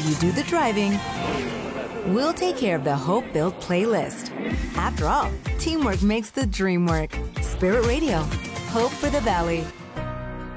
You do the driving. We'll take care of the hope-built playlist. After all, teamwork makes the dream work. Spirit Radio. Hope for the Valley.